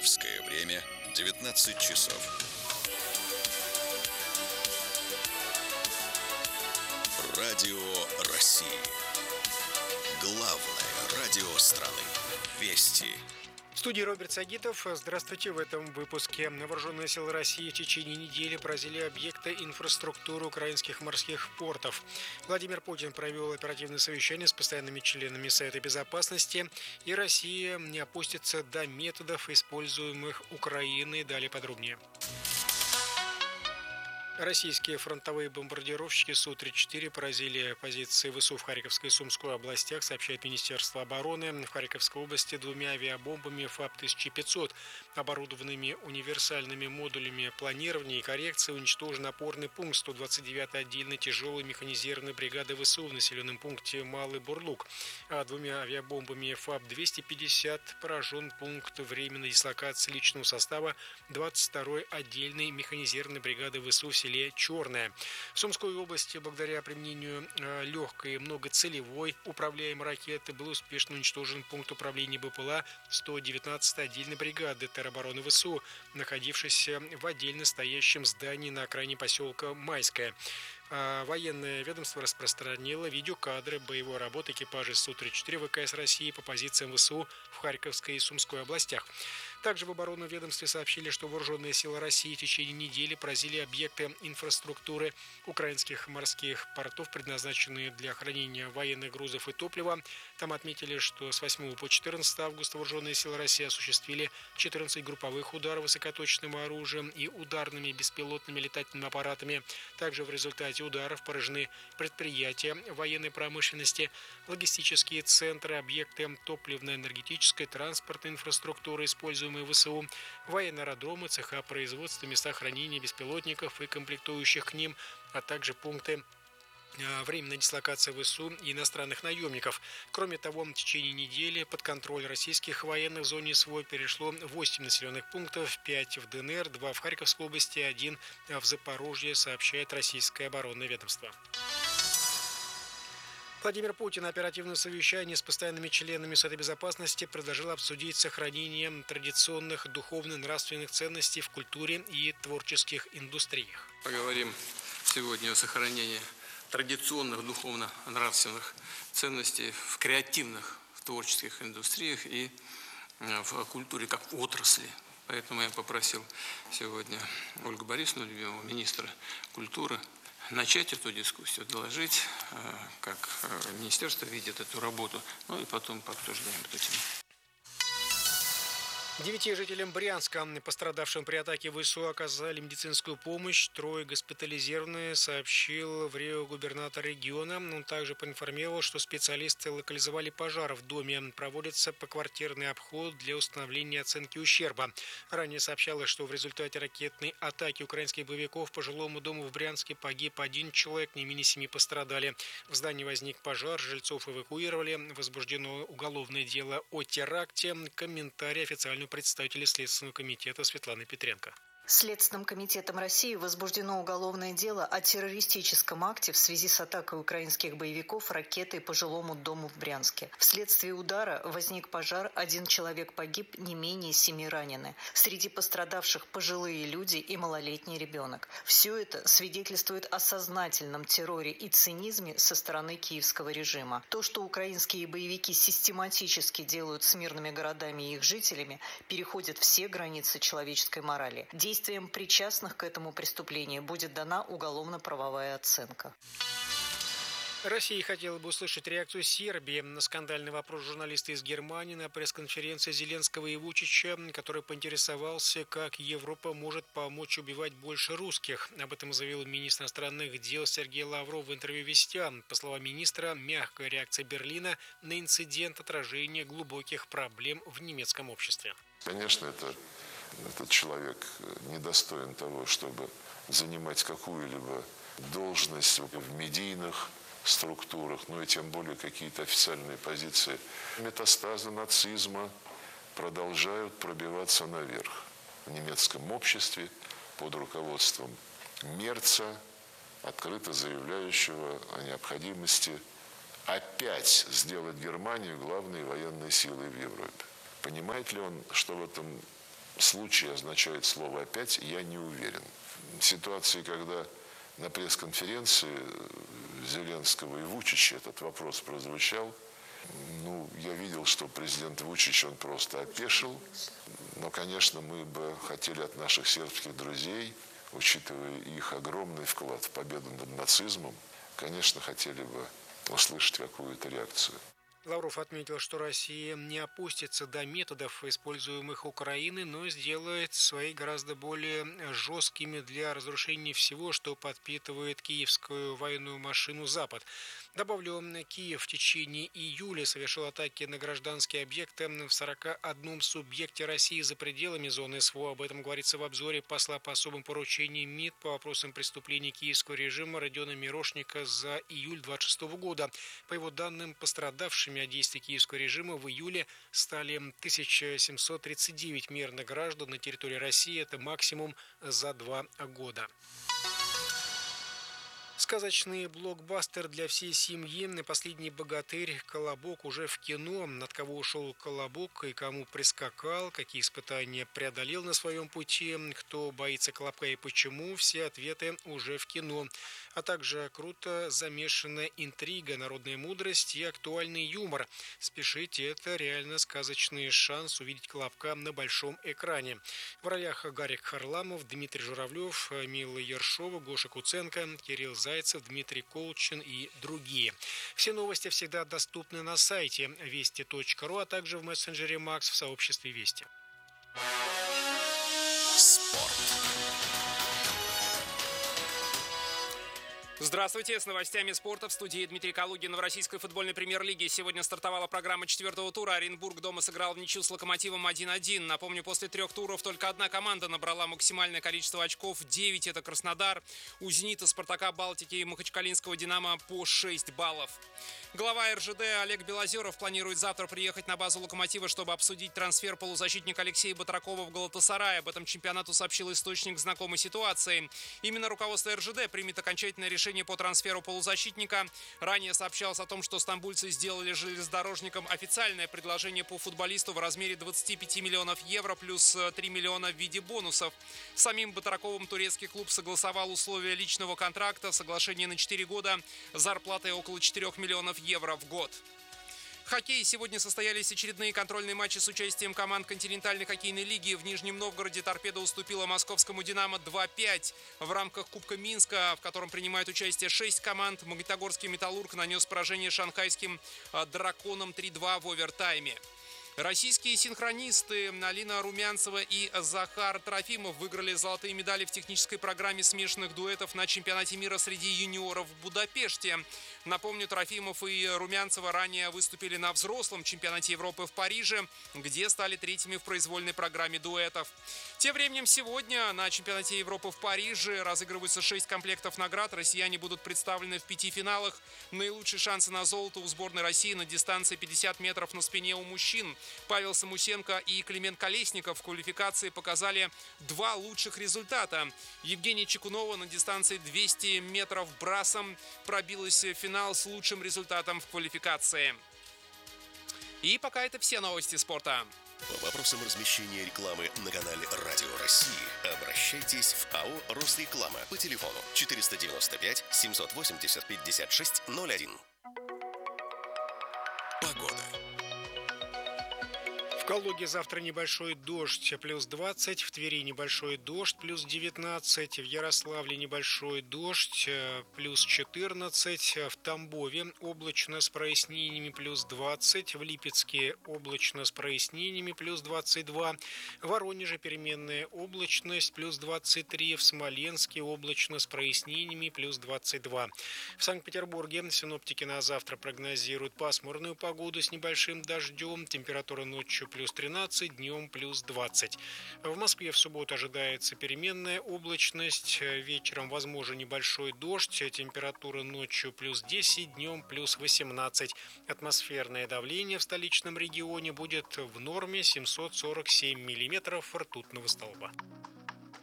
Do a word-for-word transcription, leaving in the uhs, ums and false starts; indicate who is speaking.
Speaker 1: Московское время девятнадцать часов. Радио России. Главное радио страны. Вести.
Speaker 2: В студии Роберт Сагитов. Здравствуйте. В этом выпуске. Вооруженные силы России в течение недели поразили объекты инфраструктуры украинских морских портов. Владимир Путин провел оперативное совещание с постоянными членами Совета Безопасности. И Россия не опустится до методов, используемых Украиной. Далее подробнее. Российские фронтовые бомбардировщики Су тридцать четыре поразили позиции ВСУ в Харьковской и Сумской областях, сообщает Министерство обороны. В Харьковской области двумя авиабомбами ФАП тысяча пятьсот, оборудованными универсальными модулями планирования и коррекции, уничтожен опорный пункт сто двадцать девятой отдельной тяжелой механизированной бригады ВСУ в населенном пункте Малый Бурлук. А двумя авиабомбами ФАП двести пятьдесят поражен пункт временной дислокации личного состава двадцать второй отдельной механизированной бригады ВСУ в селе Черное. В Сумской области, благодаря применению э, легкой многоцелевой управляемой ракеты, был успешно уничтожен пункт управления БПЛА сто девятнадцатой отдельной бригады теробороны ВСУ, находившийся в отдельно стоящем здании на окраине поселка Майское. А военное ведомство распространило видеокадры боевой работы экипажей Су тридцать четыре ВКС России по позициям ВСУ в Харьковской и Сумской областях. Также в оборонном ведомстве сообщили, что вооруженные силы России в течение недели поразили объекты инфраструктуры украинских морских портов, предназначенные для хранения военных грузов и топлива. Там отметили, что с восьмого по четырнадцатое августа вооруженные силы России осуществили четырнадцать групповых ударов высокоточным оружием и ударными беспилотными летательными аппаратами. Также в результате ударов поражены предприятия военной промышленности, логистические центры, объекты топливно-энергетической, транспортной инфраструктуры, используемые ВСУ, военные аэродромы, цеха производства, места хранения беспилотников и комплектующих к ним, а также пункты временной дислокации ВСУ и иностранных наемников. Кроме того, в течение недели под контроль российских военных в зоне СВО перешло восемь населенных пунктов, пять в ДНР, два в Харьковской области, один в Запорожье, сообщает российское оборонное ведомство. Владимир Путин на оперативном совещании с постоянными членами Совета Безопасности предложил обсудить сохранение традиционных духовно-нравственных ценностей в культуре и творческих индустриях.
Speaker 3: Поговорим сегодня о сохранении традиционных духовно-нравственных ценностей в креативных, в творческих индустриях и в культуре как отрасли. Поэтому я попросил сегодня Ольгу Борисовну, любимого министра культуры, начать эту дискуссию, доложить, как министерство видит эту работу, ну и потом пообсуждаем эту тему.
Speaker 2: Девяти жителям Брянска, пострадавшим при атаке ВСУ, оказали медицинскую помощь. Трое госпитализированы, сообщил в РИО губернатор региона. Он также поинформировал, что специалисты локализовали пожар в доме. Проводится поквартирный обход для установления оценки ущерба. Ранее сообщалось, что в результате ракетной атаки украинских боевиков по жилому дому в Брянске погиб один человек, не менее семи пострадали. В здании возник пожар, жильцов эвакуировали. Возбуждено уголовное дело о теракте. Комментарий официального представителя Следственного комитета Светланы Петренко.
Speaker 4: Следственным комитетом России возбуждено уголовное дело о террористическом акте в связи с атакой украинских боевиков ракетой по жилому дому в Брянске. Вследствие удара возник пожар, один человек погиб, не менее семи ранены. Среди пострадавших пожилые люди и малолетний ребенок. Все это свидетельствует о сознательном терроре и цинизме со стороны киевского режима. То, что украинские боевики систематически делают с мирными городами и их жителями, переходит все границы человеческой морали. Действиям причастных к этому преступлению будет дана уголовно-правовая оценка.
Speaker 2: Россия хотела бы услышать реакцию Сербии на скандальный вопрос журналиста из Германии на пресс-конференции Зеленского и Вучича, который поинтересовался, как Европа может помочь убивать больше русских. Об этом заявил министр иностранных дел Сергей Лавров в интервью «Вестям». По словам министра, мягкая реакция Берлина на инцидент отражения глубоких проблем в немецком обществе.
Speaker 5: Конечно, это, этот человек недостоин того, чтобы занимать какую-либо должность в медийных структурах, ну и тем более какие-то официальные позиции. Метастазы нацизма продолжают пробиваться наверх в немецком обществе под руководством Мерца, открыто заявляющего о необходимости опять сделать Германию главной военной силой в Европе. Понимает ли он, что в этом случае означает слово «опять», я не уверен. В ситуации, когда на пресс-конференции Зеленского и Вучича этот вопрос прозвучал, ну, я видел, что президент Вучич, он просто опешил. Но, конечно, мы бы хотели от наших сербских друзей, учитывая их огромный вклад в победу над нацизмом, конечно, хотели бы услышать какую-то реакцию.
Speaker 2: Лавров отметил, что Россия не опустится до методов, используемых Украиной, но сделает свои гораздо более жесткими для разрушения всего, что подпитывает киевскую военную машину «Запад». Добавлю, Киев в течение июля совершил атаки на гражданские объекты в сорока одном субъекте России за пределами зоны СВО. Об этом говорится в обзоре посла по особым поручениям МИД по вопросам преступлений киевского режима Родиона Мирошника за июль двадцать шестого года. По его данным, пострадавшими от действий киевского режима в июле стали тысяча семьсот тридцать девять мирных граждан на территории России. Это максимум за два года. Сказочный блокбастер для всей семьи «Последний богатырь. Колобок» уже в кино. От кого ушел Колобок и кому прискакал, какие испытания преодолел на своем пути, кто боится Колобка и почему, все ответы уже в кино. А также круто замешанная интрига, народная мудрость и актуальный юмор. Спешите, это реально сказочный шанс увидеть Колобка на большом экране. В ролях Гарик Харламов, Дмитрий Журавлев, Мила Ершова, Гоша Куценко, Кирилл Зайцев, Дмитрий Колчин и другие. Все новости всегда доступны на сайте вести точка ру, а также в мессенджере Макс в сообществе Вести.
Speaker 1: Спорт.
Speaker 6: Здравствуйте, с новостями спорта в студии Дмитрий Калугин. В российской футбольной премьер-лиге сегодня стартовала программа четвертого тура. Оренбург дома сыграл в ничью с Локомотивом один один. Напомню, после трех туров только одна команда набрала максимальное количество очков. девять – это Краснодар. У «Зенита», «Спартака», «Балтики» и Махачкалинского «Динамо» по шесть баллов. Глава эр жэ дэ Олег Белозеров планирует завтра приехать на базу «Локомотива», чтобы обсудить трансфер полузащитника Алексея Батракова в «Галатасарай». Об этом чемпионату сообщил источник знакомой ситуации. Именно руководство эр жэ дэ примет окончательное решение по трансферу полузащитника. Ранее сообщалось о том, что стамбульцы сделали железнодорожникам официальное предложение по футболисту в размере двадцати пяти миллионов евро плюс три миллиона в виде бонусов. С самим Батраковым турецкий клуб согласовал условия личного контракта, соглашение на четыре года, зарплатой около четырёх миллионов евро в год. В хоккее сегодня состоялись очередные контрольные матчи с участием команд континентальной хоккейной лиги. В Нижнем Новгороде «Торпедо» уступила московскому «Динамо» два пять. В рамках Кубка Минска, в котором принимают участие шесть команд, Магнитогорский «Металлург» нанес поражение шанхайским «Драконам» три два в овертайме. Российские синхронисты Алина Румянцева и Захар Трофимов выиграли золотые медали в технической программе смешанных дуэтов на чемпионате мира среди юниоров в Будапеште. Напомню, Трофимов и Румянцева ранее выступили на взрослом чемпионате Европы в Париже, где стали третьими в произвольной программе дуэтов. Тем временем сегодня на чемпионате Европы в Париже разыгрываются шесть комплектов наград. Россияне будут представлены в пяти финалах. Наилучшие шансы на золото у сборной России на дистанции пятьдесят метров на спине у мужчин. Павел Самусенко и Климент Колесников в квалификации показали два лучших результата. Евгения Чекунова на дистанции двести метров брасом пробилась в финал с лучшим результатом в квалификации. И пока это все новости спорта.
Speaker 1: По вопросам размещения рекламы на канале «Радио России» обращайтесь в АО «Росреклама» по телефону четыреста девяносто пять семьсот восемьдесят пятьдесят шесть ноль один. Погода.
Speaker 2: В Калуге завтра небольшой дождь, плюс двадцать, в Твери небольшой дождь, плюс девятнадцать, в Ярославле небольшой дождь, плюс четырнадцать, в Тамбове облачно с прояснениями, плюс двадцать, в Липецке облачно с прояснениями, плюс двадцать два, в Воронеже переменная облачность, плюс двадцать три, в Смоленске облачно с прояснениями, плюс двадцать два. В Санкт-Петербурге синоптики на завтра прогнозируют пасмурную погоду с небольшим дождем, температура ночью плюс тринадцать, днем плюс двадцать. В Москве в субботу ожидается переменная облачность, вечером возможен небольшой дождь, температура ночью плюс десять, днем плюс восемнадцать. Атмосферное давление в столичном регионе будет в норме семьсот сорок семь миллиметров ртутного столба.